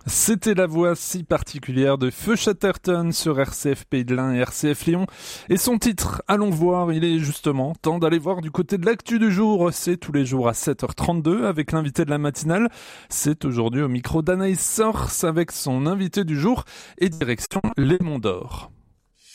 C'était la voix si particulière de Feu Chatterton sur RCF Pays de l'Ain et RCF Lyon. Et son titre, allons voir, il est justement temps d'aller voir du côté de l'actu du jour. C'est tous les jours à 7h32 avec l'invité de la matinale. C'est aujourd'hui au micro d'Anaïs Sors avec son invité du jour et direction les Monts d'Or.